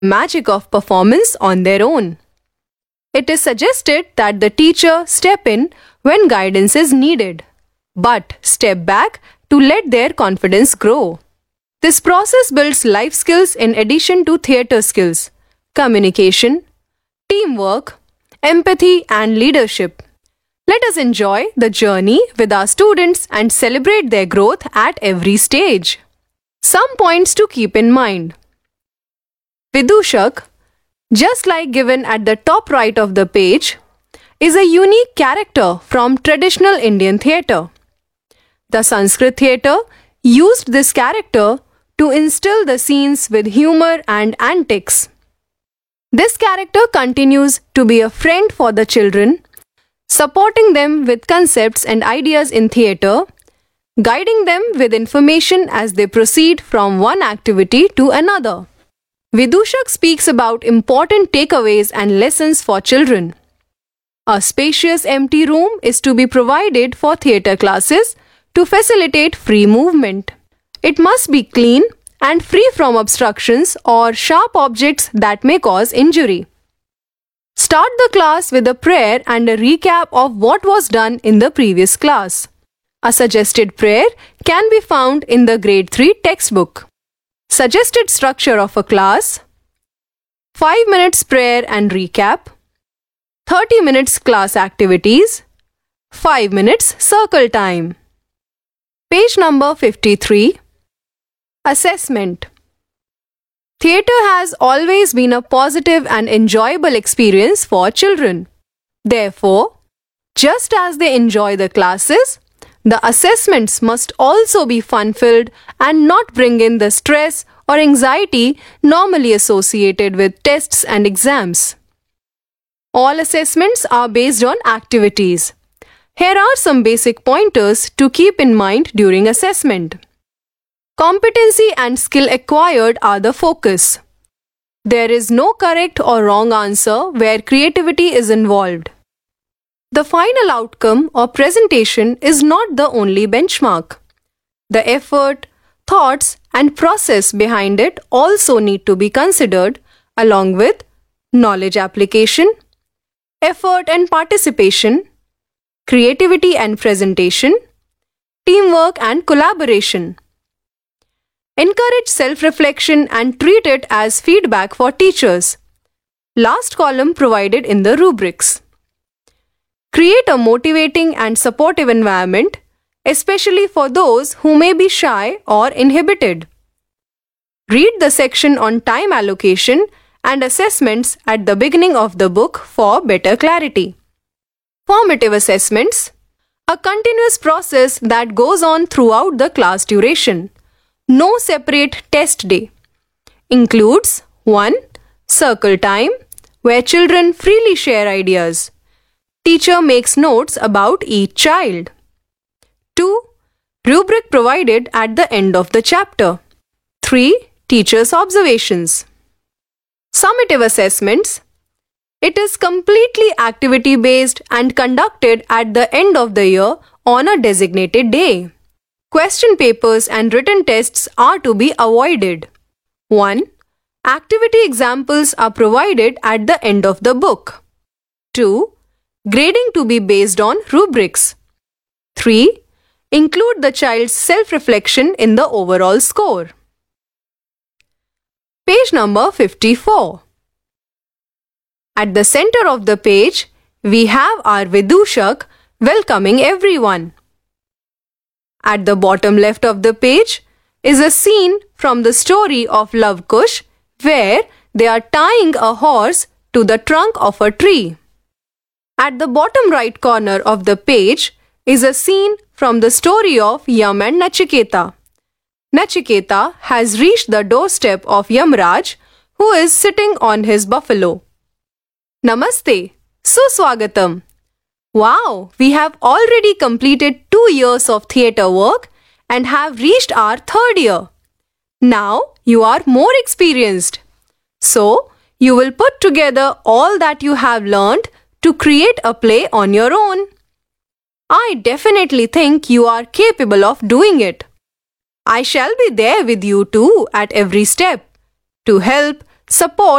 magic of performance on their own. It is suggested that the teacher step in when guidance is needed, but step back to let their confidence grow. This process builds life skills in addition to theatre skills: communication, teamwork, empathy, and leadership. Let us enjoy the journey with our students and celebrate their growth at every stage. Some points to keep in mind. Vidushak, just like given at the top right of the page, is a unique character from traditional Indian theatre. The Sanskrit theatre used this character to instill the scenes with humor and antics. This character continues to be a friend for the children, supporting them with concepts and ideas in theatre, guiding them with information as they proceed from one activity to another. Vidushak speaks about important takeaways and lessons for children. A spacious empty room is to be provided for theatre classes to facilitate free movement. It must be clean and free from obstructions or sharp objects that may cause injury. Start the class with a prayer and a recap of what was done in the previous class. A suggested prayer can be found in the Grade 3 textbook. Suggested structure of a class: 5 minutes prayer and recap, 30 minutes class activities, 5 minutes circle time. Page number 53. Assessment. Theatre has always been a positive and enjoyable experience for children. Therefore, just as they enjoy the classes, the assessments must also be fun-filled and not bring in the stress or anxiety normally associated with tests and exams. All assessments are based on activities. Here are some basic pointers to keep in mind during assessment. Competency and skill acquired are the focus. There is no correct or wrong answer where creativity is involved. The final outcome or presentation is not the only benchmark. The effort, thoughts, and process behind it also need to be considered, along with knowledge application, effort and participation, creativity and presentation, teamwork and collaboration. Encourage self-reflection and treat it as feedback for teachers. Last column provided in the rubrics. Create a motivating and supportive environment, especially for those who may be shy or inhibited. Read the section on time allocation and assessments at the beginning of the book for better clarity. Formative assessments: a continuous process that goes on throughout the class duration. No separate test day. Includes 1. Circle time, where children freely share ideas. Teacher makes notes about each child. 2. Rubric provided at the end of the chapter. 3. Teacher's observations. Summative assessments: it is completely activity-based and conducted at the end of the year on a designated day. Question papers and written tests are to be avoided. 1. Activity examples are provided at the end of the book. 2. Grading to be based on rubrics. 3. Include the child's self-reflection in the overall score. Page number 54. At the center of the page, we have our Vidushak welcoming everyone. At the bottom left of the page is a scene from the story of Love Kush, where they are tying a horse to the trunk of a tree. At the bottom right corner of the page is a scene from the story of Yam and Nachiketa. Nachiketa has reached the doorstep of Yamraj, who is sitting on his buffalo. Namaste, Suswagatam. Wow, we have already completed 2 years of theatre work and have reached our 3rd year. Now you are more experienced. So, you will put together all that you have learned to create a play on your own. I definitely think you are capable of doing it. I shall be there with you too at every step to help, support